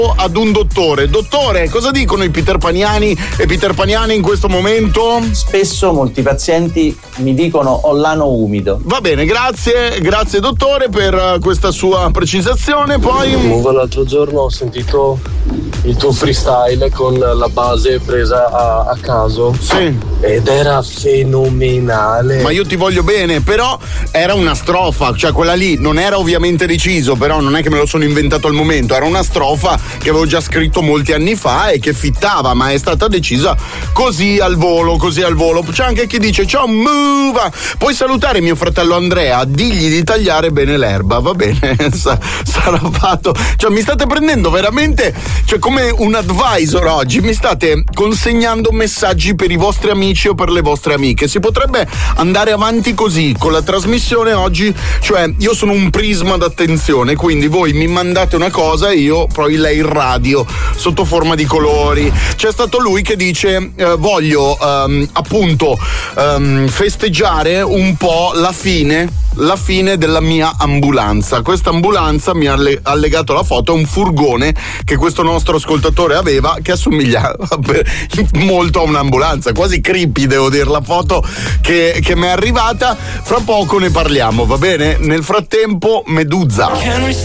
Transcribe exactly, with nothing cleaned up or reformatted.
ad un dottore. Dottore, cosa dicono i peterpaniani e peterpaniane in questo momento? Spesso molti pazienti mi dicono ho l'ano umido. Va bene, grazie, grazie dottore per questa sua precisazione. Poi comunque l'altro giorno ho sentito il tuo freestyle con la base presa a, a caso. Sì. Ed era fenomenale. Ma io ti voglio bene, però era una strofa, cioè quella lì non era ovviamente deciso, però non è che me lo sono inventato al momento, era una strofa che avevo già scritto molti anni fa e che fittava, ma è stata decisa così al volo, così al volo. C'è anche chi dice ciao Muva, puoi salutare mio fratello Andrea, digli di tagliare bene l'erba, va bene, sarà fatto. Cioè mi state prendendo veramente, cioè come un advisor oggi, mi state consegnando messaggi per i vostri amici o per le vostre amiche. Si potrebbe andare avanti così con la trasmissione oggi, cioè io sono un prisma d'attenzione, quindi voi mi mandate una cosa e io poi la irradio sotto forma di colori. C'è stato lui che dice eh, voglio um, appunto um, festeggiare un po' la fine la fine della mia ambulanza. Questa ambulanza mi ha allegato la foto, è un furgone che questo nostro ascoltatore aveva che assomigliava molto a un'ambulanza, quasi creepy devo dire la foto che, che mi è arrivata. Fra poco ne parliamo, va bene? Nel frattempo Medusa.